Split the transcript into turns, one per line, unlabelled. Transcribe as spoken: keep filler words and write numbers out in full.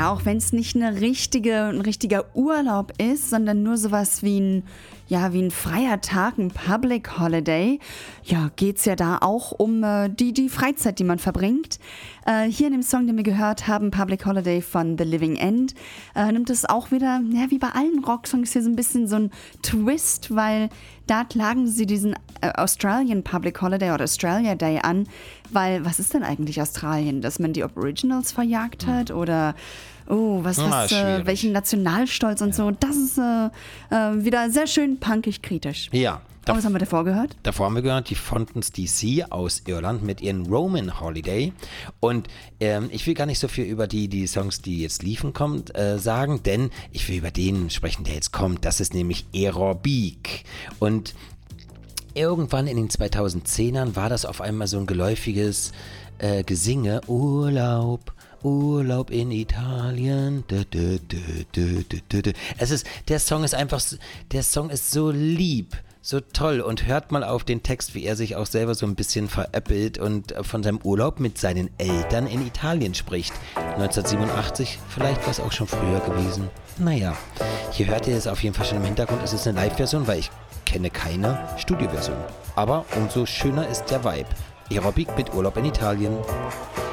Ja, auch wenn es nicht eine richtige, ein richtiger Urlaub ist, sondern nur sowas wie ein, ja, wie ein freier Tag, ein Public Holiday, ja, geht's ja da auch um äh, die, die Freizeit, die man verbringt. Äh, hier in dem Song, den wir gehört haben, Public Holiday von The Living End, äh, nimmt es auch wieder, ja, wie bei allen Rocksongs hier so ein bisschen so ein Twist, weil da klagen sie diesen äh, Australian Public Holiday oder Australia Day an, weil was ist denn eigentlich Australien? Dass man die Aboriginals verjagt hat oder oh, was, was,
Na,
äh, welchen Nationalstolz und ja. so. Das ist äh, äh, wieder sehr schön punkig kritisch.
Ja.
Und was haben wir davor gehört?
Davor haben wir gehört die Fontaine's D C aus Irland mit ihren Roman Holiday. Und ähm, ich will gar nicht so viel über die, die Songs, die jetzt liefen, kommt, äh, sagen, denn ich will über den sprechen, der jetzt kommt. Das ist nämlich Aerobic. Und irgendwann in den zweitausendzehnern war das auf einmal so ein geläufiges äh, Gesinge. Urlaub. Urlaub in Italien. Du, du, du, du, du. Es ist, der Song ist einfach, der Song ist so lieb, so toll und hört mal auf den Text, wie er sich auch selber so ein bisschen veräppelt und von seinem Urlaub mit seinen Eltern in Italien spricht. neunzehnhundertsiebenundachtzig, vielleicht war es auch schon früher gewesen. Naja, hier hört ihr es auf jeden Fall schon im Hintergrund. Es ist eine Live-Version, weil ich kenne keine Studioversion. Aber umso schöner ist der Vibe. Aerobic mit Urlaub in Italien.